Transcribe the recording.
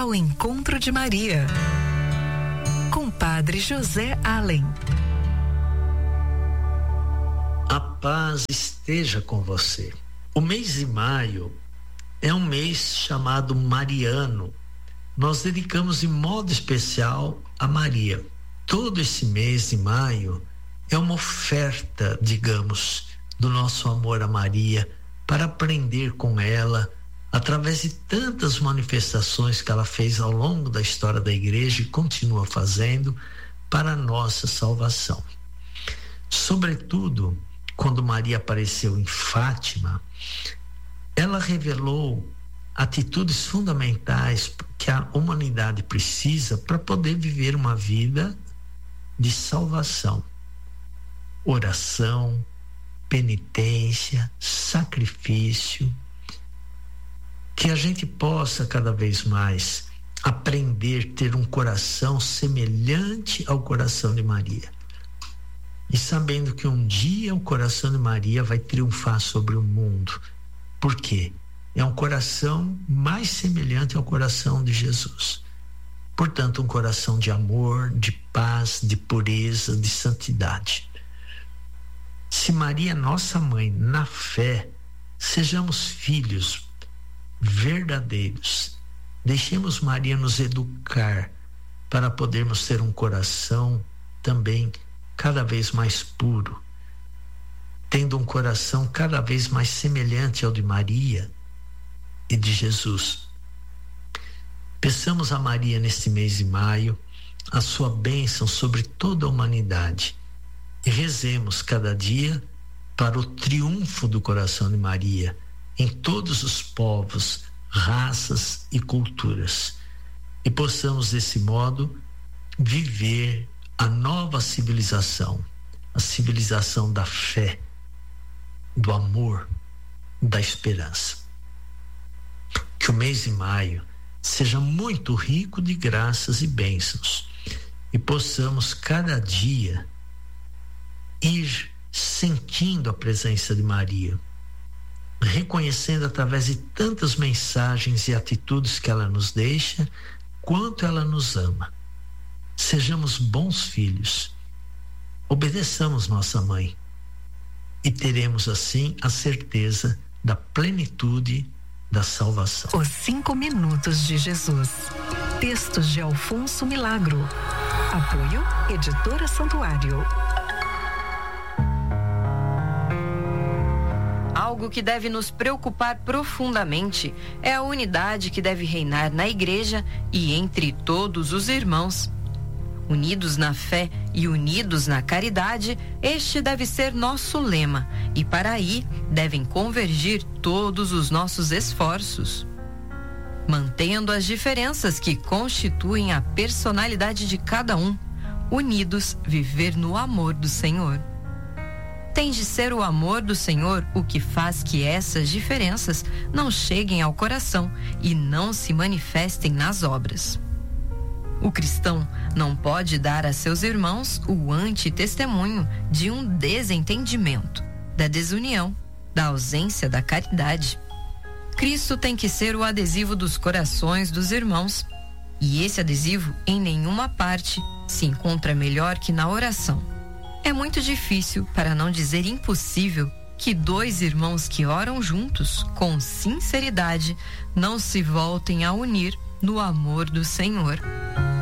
ao encontro de Maria, com Padre José Allen. A paz esteja com você. O mês de maio é um mês chamado mariano. Nós dedicamos de modo especial a Maria. Todo esse mês de maio é uma oferta, digamos, do nosso amor a Maria, para aprender com ela, através de tantas manifestações que ela fez ao longo da história da igreja e continua fazendo, para a nossa salvação. Sobretudo, quando Maria apareceu em Fátima, ela revelou atitudes fundamentais que a humanidade precisa para poder viver uma vida de salvação. Oração, penitência, sacrifício, que a gente possa cada vez mais aprender a ter um coração semelhante ao coração de Maria. E sabendo que um dia o coração de Maria vai triunfar sobre o mundo. Por quê? É um coração mais semelhante ao coração de Jesus. Portanto, um coração de amor, de paz, de pureza, de santidade. Se Maria é nossa mãe na fé, sejamos filhos verdadeiros. Deixemos Maria nos educar para podermos ter um coração também cada vez mais puro, tendo um coração cada vez mais semelhante ao de Maria e de Jesus. Peçamos a Maria neste mês de maio a sua bênção sobre toda a humanidade e rezemos cada dia para o triunfo do coração de Maria em todos os povos, raças e culturas, e possamos desse modo viver a nova civilização, a civilização da fé, do amor, da esperança. Que o mês de maio seja muito rico de graças e bênçãos e possamos cada dia ir sentindo a presença de Maria, reconhecendo através de tantas mensagens e atitudes que ela nos deixa, quanto ela nos ama. Sejamos bons filhos, obedeçamos nossa mãe e teremos assim a certeza da plenitude da salvação. Os 5 minutos de Jesus. Textos de Alfonso Milagro. Apoio Editora Santuário. Algo que deve nos preocupar profundamente é a unidade que deve reinar na igreja e entre todos os irmãos. Unidos na fé e unidos na caridade, este deve ser nosso lema, e para aí devem convergir todos os nossos esforços. Mantendo as diferenças que constituem a personalidade de cada um, unidos, viver no amor do Senhor. Tem de ser o amor do Senhor o que faz que essas diferenças não cheguem ao coração e não se manifestem nas obras. O cristão não pode dar a seus irmãos o antitestemunho de um desentendimento, da desunião, da ausência da caridade. Cristo tem que ser o adesivo dos corações dos irmãos, e esse adesivo em nenhuma parte se encontra melhor que na oração. É muito difícil, para não dizer impossível, que 2 irmãos que oram juntos, com sinceridade, não se voltem a unir no amor do Senhor.